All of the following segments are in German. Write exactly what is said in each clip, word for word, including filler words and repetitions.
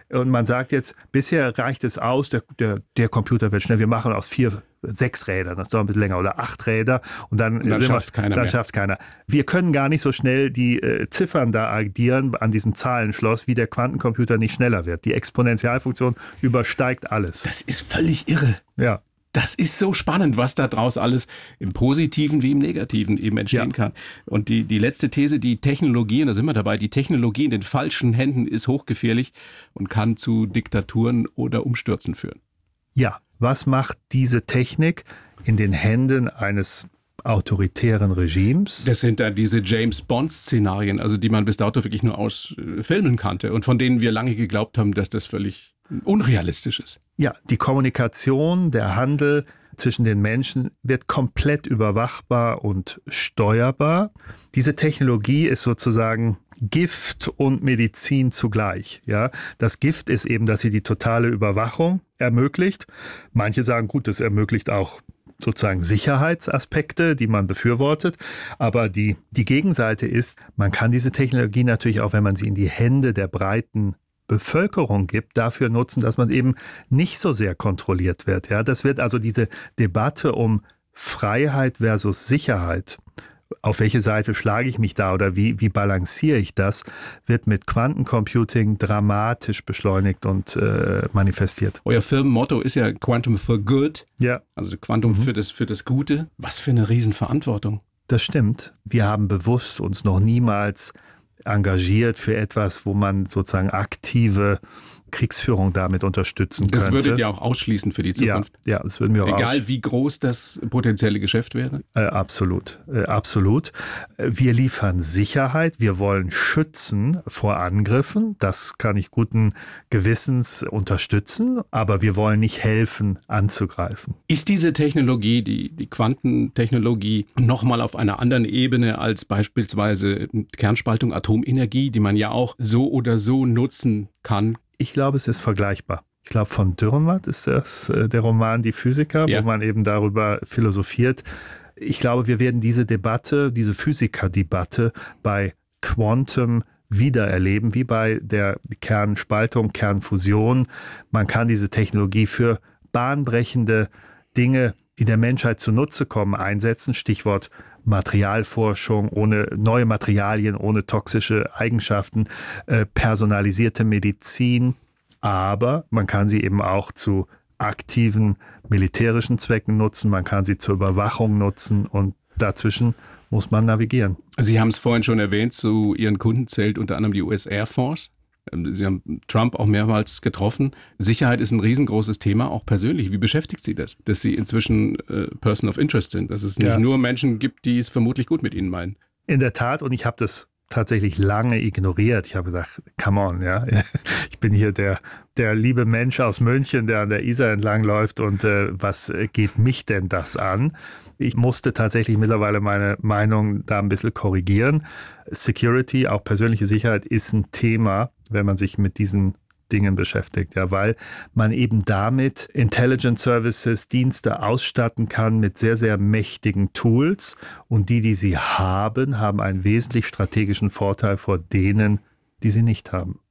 Und man sagt jetzt, bisher reicht es aus, der, der, der Computer wird schnell, wir machen aus vier, sechs Rädern, das dauert ein bisschen länger, oder acht Räder und dann, und dann schafft es keiner. Dann schafft's keiner. Wir können gar nicht so schnell die äh, Ziffern da addieren an diesem Zahlenschloss, wie der Quantencomputer nicht schneller wird. Die Exponentialfunktion übersteigt alles. Das ist völlig irre. Ja. Das ist so spannend, was da draus alles im Positiven wie im Negativen eben entstehen ja. kann. Und die, die letzte These, die Technologie, und da sind wir dabei, die Technologie in den falschen Händen ist hochgefährlich und kann zu Diktaturen oder Umstürzen führen. Ja, was macht diese Technik in den Händen eines autoritären Regimes? Das sind dann diese James-Bond-Szenarien, also die man bis dato wirklich nur aus äh, Filmen kannte und von denen wir lange geglaubt haben, dass das völlig unrealistisch ist. Ja, die Kommunikation, der Handel zwischen den Menschen wird komplett überwachbar und steuerbar. Diese Technologie ist sozusagen Gift und Medizin zugleich. Ja, das Gift ist eben, dass sie die totale Überwachung ermöglicht. Manche sagen, gut, das ermöglicht auch sozusagen Sicherheitsaspekte, die man befürwortet. Aber die, die Gegenseite ist, man kann diese Technologie natürlich auch, wenn man sie in die Hände der breiten Bevölkerung gibt, dafür nutzen, dass man eben nicht so sehr kontrolliert wird. Ja, das wird also diese Debatte um Freiheit versus Sicherheit. Auf welche Seite schlage ich mich da oder wie, wie balanciere ich das, wird mit Quantencomputing dramatisch beschleunigt und äh, manifestiert. Euer Firmenmotto ist ja Quantum for Good, ja. Also Quantum mhm. für das, für das Gute. Was für eine Riesenverantwortung. Das stimmt. Wir haben bewusst uns noch niemals engagiert für etwas, wo man sozusagen aktive Kriegsführung damit unterstützen das könnte. Das würdet ihr auch ausschließen für die Zukunft? Ja, ja das würden wir auch Egal ausschließen. Wie groß das potenzielle Geschäft wäre? Äh, absolut, äh, absolut. Wir liefern Sicherheit, wir wollen schützen vor Angriffen, das kann ich guten Gewissens unterstützen, aber wir wollen nicht helfen, anzugreifen. Ist diese Technologie, die, die Quantentechnologie, nochmal auf einer anderen Ebene als beispielsweise Kernspaltung, Atomenergie, die man ja auch so oder so nutzen kann? Ich glaube, es ist vergleichbar. Ich glaube, von Dürrenmatt ist das äh, der Roman Die Physiker, ja. wo man eben darüber philosophiert. Ich glaube, wir werden diese Debatte, diese Physikerdebatte bei Quantum wiedererleben, wie bei der Kernspaltung, Kernfusion. Man kann diese Technologie für bahnbrechende Dinge, die der Menschheit zunutze kommen, einsetzen. Stichwort Materialforschung, ohne neue Materialien, ohne toxische Eigenschaften, äh, personalisierte Medizin. Aber man kann sie eben auch zu aktiven militärischen Zwecken nutzen, man kann sie zur Überwachung nutzen und dazwischen muss man navigieren. Sie haben es vorhin schon erwähnt, zu Ihren Kunden zählt unter anderem die U S Air Force. Sie haben Trump auch mehrmals getroffen. Sicherheit ist ein riesengroßes Thema, auch persönlich. Wie beschäftigt Sie das, dass Sie inzwischen äh, Person of Interest sind, dass es nicht ja. nur Menschen gibt, die es vermutlich gut mit Ihnen meinen? In der Tat, und ich habe das tatsächlich lange ignoriert. Ich habe gedacht, come on, ja, ich bin hier der, der liebe Mensch aus München, der an der Isar entlang läuft und äh, was geht mich denn das an? Ich musste tatsächlich mittlerweile meine Meinung da ein bisschen korrigieren. Security, auch persönliche Sicherheit, ist ein Thema, wenn man sich mit diesen Dingen beschäftigt, ja, weil man eben damit Intelligence Services, Dienste ausstatten kann mit sehr, sehr mächtigen Tools und die, die sie haben, haben einen wesentlich strategischen Vorteil vor denen, die sie nicht haben.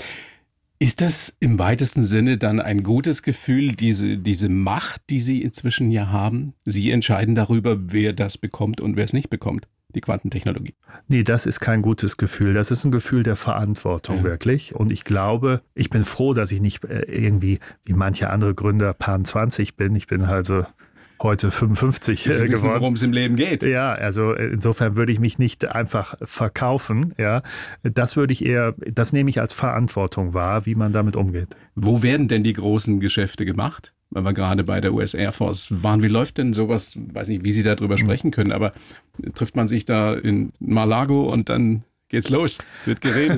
Ist das im weitesten Sinne dann ein gutes Gefühl, diese, diese Macht, die Sie inzwischen ja haben? Sie entscheiden darüber, wer das bekommt und wer es nicht bekommt, die Quantentechnologie. Nee, das ist kein gutes Gefühl. Das ist ein Gefühl der Verantwortung, ja. wirklich. Und ich glaube, ich bin froh, dass ich nicht äh, irgendwie wie manche andere Gründer Pan zwanzig bin. Ich bin also heute fünfundfünfzig Sie äh, wissen, geworden. worum es im Leben geht. Ja, also insofern würde ich mich nicht einfach verkaufen. Ja, das würde ich eher, das nehme ich als Verantwortung wahr, wie man damit umgeht. Wo werden denn die großen Geschäfte gemacht? Weil wir gerade bei der U S Air Force waren. Wie läuft denn sowas? Ich weiß nicht, wie Sie darüber sprechen können, aber trifft man sich da in Mar-a-Lago und dann geht's los, wird geredet.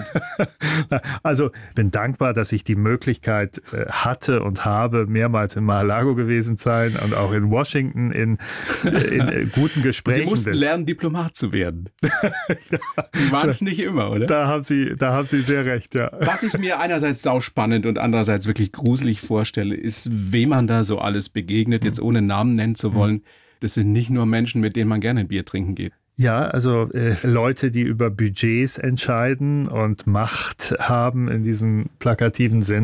Also ich bin dankbar, dass ich die Möglichkeit äh, hatte und habe, mehrmals in Mar-a-Lago gewesen zu sein und auch in Washington in, in, in guten Gesprächen. Sie mussten lernen, Diplomat zu werden. ja. Sie waren es nicht immer, oder? Da haben Sie, da haben Sie sehr recht, ja. Was ich mir einerseits sauspannend und andererseits wirklich gruselig vorstelle, ist, wem man da so alles begegnet, jetzt ohne Namen nennen zu wollen. Das sind nicht nur Menschen, mit denen man gerne ein Bier trinken geht. Ja, also äh, Leute, die über Budgets entscheiden und Macht haben in diesem plakativen Sinn.